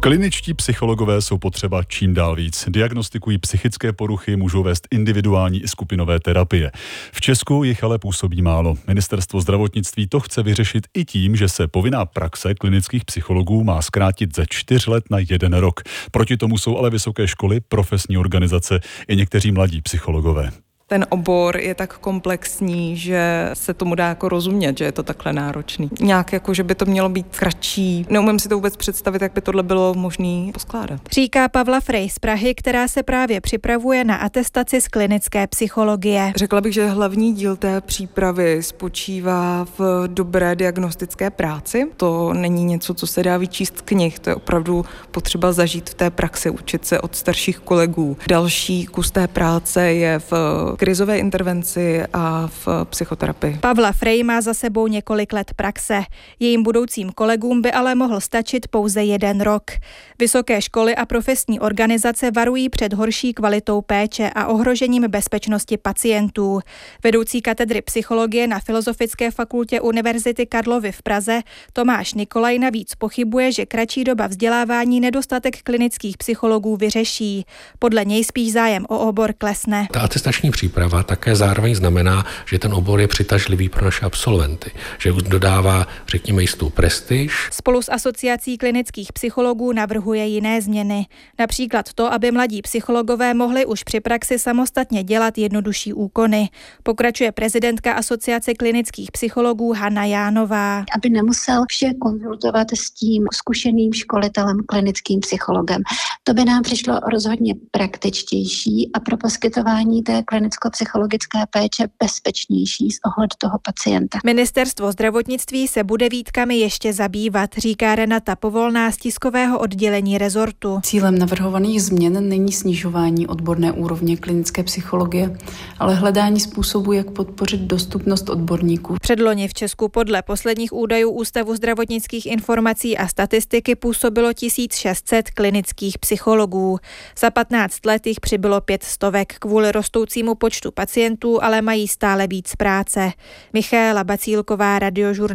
Kliničtí psychologové jsou potřeba čím dál víc. Diagnostikují psychické poruchy, můžou vést individuální i skupinové terapie. V Česku jich ale působí málo. Ministerstvo zdravotnictví to chce vyřešit i tím, že se povinná praxe klinických psychologů má zkrátit ze 4 let na 1 rok. Proti tomu jsou ale vysoké školy, profesní organizace i někteří mladí psychologové. Ten obor je tak komplexní, že se tomu dá jako rozumět, že je to takhle náročný. Nějak jako, že by to mělo být kratší. Neumím si to vůbec představit, jak by tohle bylo možné poskládat. Říká Pavla Frey z Prahy, která se právě připravuje na atestaci z klinické psychologie. Řekla bych, že hlavní díl té přípravy spočívá v dobré diagnostické práci. To není něco, co se dá vyčíst z knih, to je opravdu potřeba zažít v té praxi, učit se od starších kolegů. Další kus té práce je v krizové intervenci a v psychoterapii. Pavla Frey má za sebou několik let praxe. Jejím budoucím kolegům by ale mohl stačit pouze 1 rok. Vysoké školy a profesní organizace varují před horší kvalitou péče a ohrožením bezpečnosti pacientů. Vedoucí katedry psychologie na Filozofické fakultě Univerzity Karlovy v Praze Tomáš Nikolaj navíc pochybuje, že kratší doba vzdělávání nedostatek klinických psychologů vyřeší. Podle něj spíš zájem o obor klesne. Ta atestační příprava také zároveň znamená, že ten obor je přitažlivý pro naše absolventy, že dodává, řekněme, jistou prestiž. Spolu s Asociací klinických psychologů navrhuje jiné změny. Například to, aby mladí psychologové mohli už při praxi samostatně dělat jednodušší úkony. Pokračuje prezidentka Asociace klinických psychologů Hana Jánová. Aby nemusel vše konzultovat s tím zkušeným školitelem, klinickým psychologem. To by nám přišlo rozhodně praktičtější a pro poskytování té klinicko-psychologické péče bezpečnější z ohledu toho pacienta. Ministerstvo zdravotnictví se bude výtkami ještě zabývat, říká Renata Povolná z tiskového oddělení rezortu. Cílem navrhovaných změn není snižování odborné úrovně klinické psychologie, ale hledání způsobu, jak podpořit dostupnost odborníků. Předloni v Česku podle posledních údajů Ústavu zdravotnických informací a statistiky působilo 1600 klinických psychologů. Za 15 let jich přibylo 500. Kvůli rostoucímu počtu pacientů ale mají stále víc práce. Michaela Bacílková, Radiožurnál.